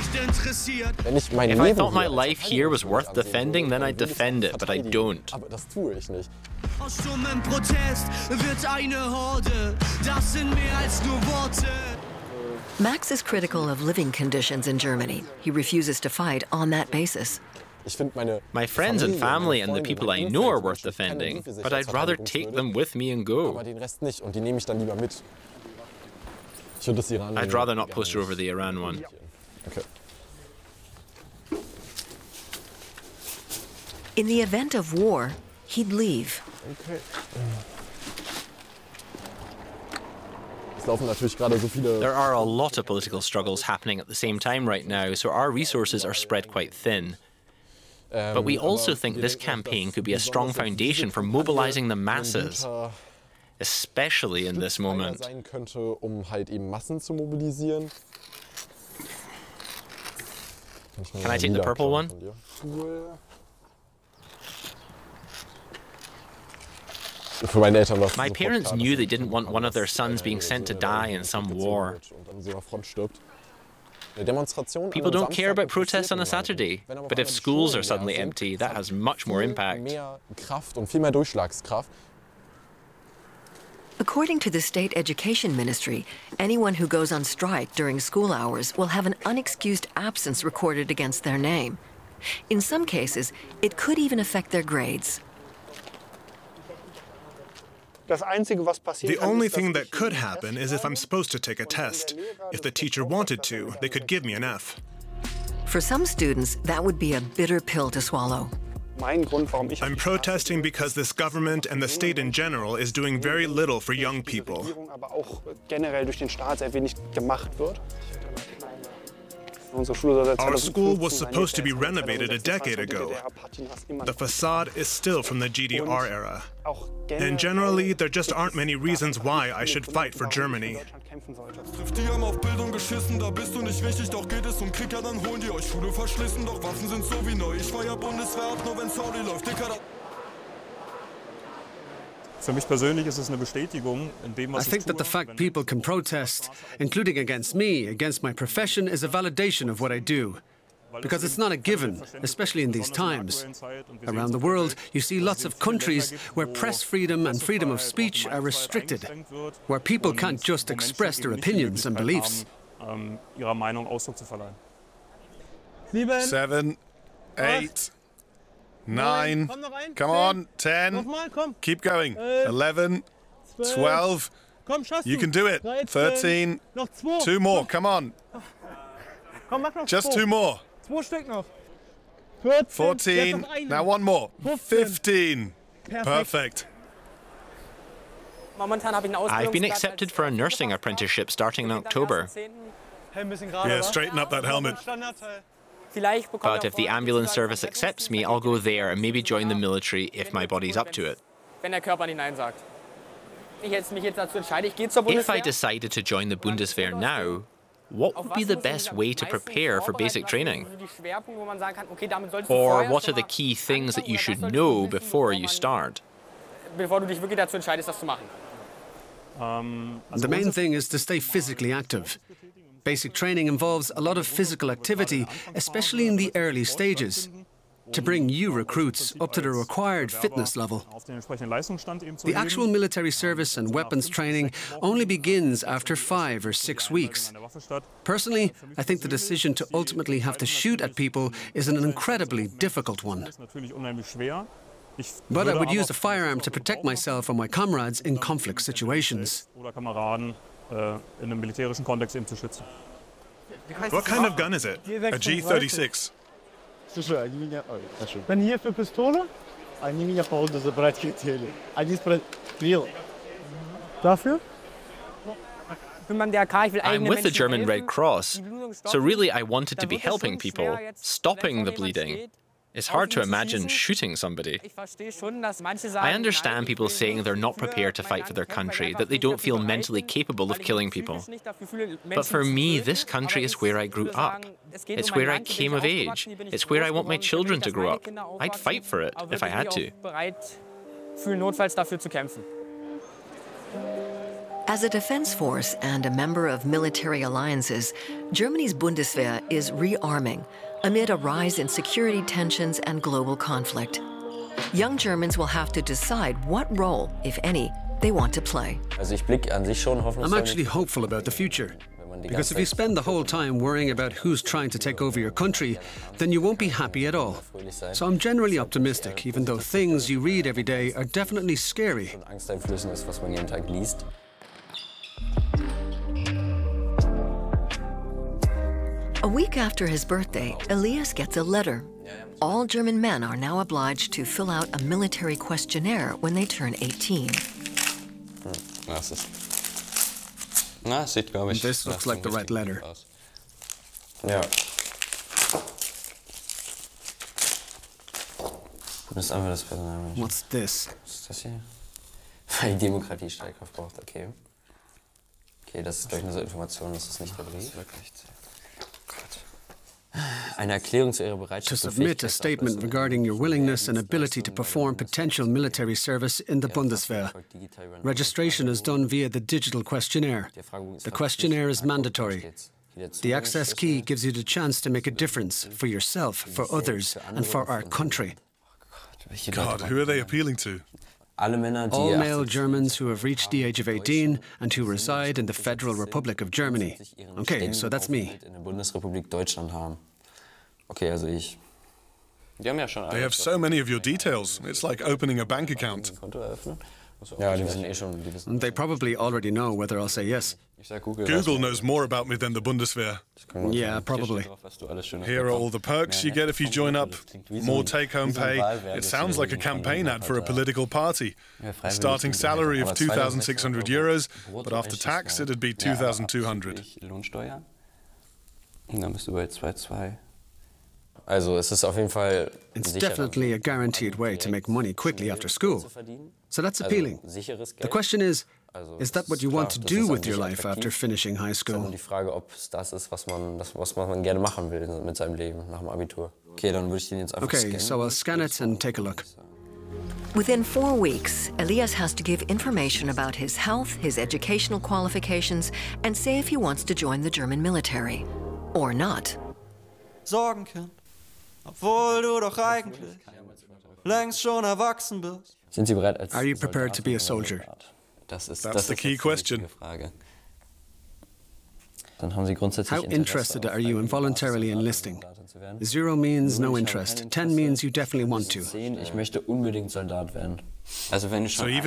If I thought my life here was worth defending, then I'd defend it, but I don't. Max is critical of living conditions in Germany. He refuses to fight on that basis. My friends and family and the people I know are worth defending, but I'd rather take them with me and go. I'd rather not poster over the Iran one. Okay. In the event of war, he'd leave. Okay. There are a lot of political struggles happening at the same time right now, so our resources are spread quite thin. But we also think this campaign could be a strong foundation for mobilizing the masses, especially in this moment. Can I take the purple one? My parents knew they didn't want one of their sons being sent to die in some war. People don't care about protests on a Saturday, but if schools are suddenly empty, that has much more impact. According to the state education ministry, anyone who goes on strike during school hours will have an unexcused absence recorded against their name. In some cases, it could even affect their grades. The only thing that could happen is if I'm supposed to take a test. If the teacher wanted to, they could give me an F. For some students, that would be a bitter pill to swallow. I'm protesting because this government and the state in general is doing very little for young people. Our school was supposed to be renovated a decade ago. The facade is still from the GDR era. And generally, there just aren't many reasons why I should fight for Germany. I think that the fact people can protest, including against me, against my profession, is a validation of what I do. Because it's not a given, especially in these times. Around the world, you see lots of countries where press freedom and freedom of speech are restricted, where people can't just express their opinions and beliefs. 7, 8, 9, come on, 10, keep going, 11, 12, you can do it, 13, 2 more, come on, just 2 more, 14, now 1 more, 15, perfect. I've been accepted for a nursing apprenticeship starting in October. Yeah, straighten up that helmet. But if the ambulance service accepts me, I'll go there and maybe join the military if my body's up to it. If I decided to join the Bundeswehr now, what would be the best way to prepare for basic training? Or what are the key things that you should know before you start? The main thing is to stay physically active. Basic training involves a lot of physical activity, especially in the early stages, to bring new recruits up to the required fitness level. The actual military service and weapons training only begins after 5 or 6 weeks. Personally, I think the decision to ultimately have to shoot at people is an incredibly difficult one. But I would use a firearm to protect myself or my comrades in conflict situations. What kind of gun is it? A G36? I'm with the German Red Cross, so really I wanted to be helping people, stopping the bleeding. It's hard to imagine shooting somebody. I understand people saying they're not prepared to fight for their country, that they don't feel mentally capable of killing people. But for me, this country is where I grew up. It's where I came of age. It's where I want my children to grow up. I'd fight for it if I had to. As a defense force and a member of military alliances, Germany's Bundeswehr is rearming amid a rise in security tensions and global conflict. Young Germans will have to decide what role, if any, they want to play. I'm actually hopeful about the future. Because if you spend the whole time worrying about who's trying to take over your country, then you won't be happy at all. So I'm generally optimistic, even though things you read every day are definitely scary. A week after his birthday, Elias gets a letter. All German men are now obliged to fill out a military questionnaire when they turn 18. This looks like the right letter. Ja. What's this? Was ist das hier? Weil die Demokratie Streitkraft braucht, okay. Okay, das ist durch unsere Informationen, das ist nicht der Brief. Eine Erklärung zu ihrer Bereitschaft. To submit a statement regarding your willingness and ability to perform potential military service in the Bundeswehr. Registration is done via the digital questionnaire. The questionnaire is mandatory. The access key gives you the chance to make a difference for yourself, for others, and for our country. God, who are they appealing to? All male Germans who have reached the age of 18 and who reside in the Federal Republic of Germany. Okay, so that's me. They have so many of your details. It's like opening a bank account. They probably already know whether I'll say yes. Google knows more about me than the Bundeswehr. Yeah, probably. Here are all the perks you get if you join up. More take-home pay. It sounds like a campaign ad for a political party. Starting salary of 2,600 euros, but after tax it'd be 2,200. It's definitely a guaranteed way to make money quickly after school. So that's appealing. The question is that what you want to do with your life after finishing high school? Okay, so I'll scan it and take a look. Within 4 weeks, Elias has to give information about his health, his educational qualifications, and say if he wants to join the German military. Or not. Sorgenkind, obwohl du doch eigentlich längst schon erwachsen bist. Are you prepared to be a soldier? That's the key question. How interested are you in voluntarily enlisting? 0 means no interest. 10 means you definitely want to. So even